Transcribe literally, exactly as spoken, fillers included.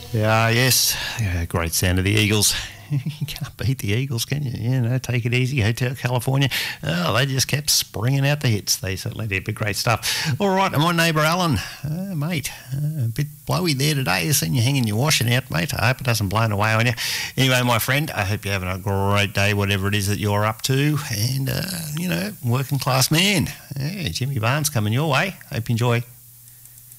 Yeah, yes. Yeah, great sound of the Eagles. You can't beat the Eagles, can you? You know, Take It Easy, Hotel California. Oh, they just kept springing out the hits. They certainly did, but great stuff. All right, and my neighbour Alan, uh, mate, uh, a bit blowy there today. I've seen you hanging your washing out, mate. I hope it doesn't blow away on you. Anyway, my friend, I hope you're having a great day, whatever it is that you're up to. And, uh, you know, working class man. Yeah, Jimmy Barnes coming your way. Hope you enjoy.